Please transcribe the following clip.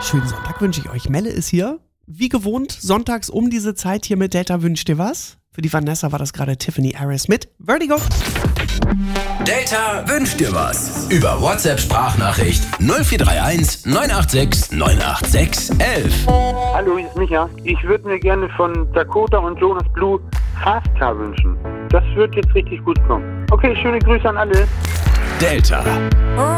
Schönen Sonntag wünsche ich euch. Melle ist hier. Wie gewohnt, sonntags um diese Zeit hier mit Delta wünscht dir was. Für die Vanessa war das gerade Tiffany Harris mit Vertigo. Delta wünscht dir was. Über WhatsApp-Sprachnachricht 0431 986 986 11. Hallo, hier ist Micha. Ich würde mir gerne von Dakota und Jonas Blue Fast Car wünschen. Das wird jetzt richtig gut kommen. Okay, schöne Grüße an alle. Delta.